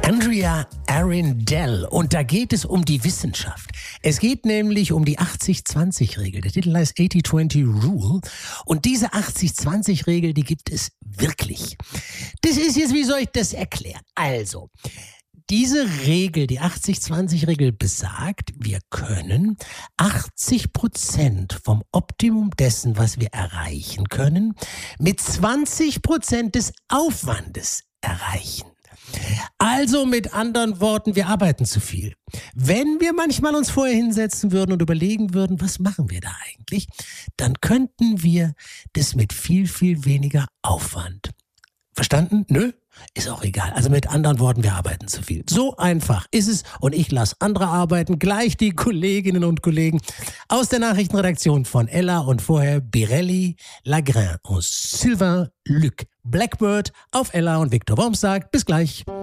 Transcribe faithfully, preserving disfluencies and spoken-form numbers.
Andrea Arundel. Und da geht es um die Wissenschaft. Es geht nämlich um die achtzig zwanzig Regel. Der Titel heißt achtzig zwanzig Rule. Und diese achtzig zwanzig Regel, die gibt es wirklich. Das ist jetzt, wie soll ich das erklären? Also, diese Regel, die achtzig zwanzig Regel besagt, wir können achtzig Prozent vom Optimum dessen, was wir erreichen können, mit zwanzig Prozent des Aufwandes erreichen. Also mit anderen Worten, wir arbeiten zu viel. Wenn wir manchmal uns vorher hinsetzen würden und überlegen würden, was machen wir da eigentlich, dann könnten wir das mit viel, viel weniger Aufwand. Verstanden? Nö? Ist auch egal. Also mit anderen Worten, wir arbeiten zu viel. So einfach ist es und ich lasse andere arbeiten. Gleich die Kolleginnen und Kollegen aus der Nachrichtenredaktion von Ella und vorher Birelli, Lagrin und Sylvain Luc. Blackbird auf Ella und Victor Wormstag. Bis gleich.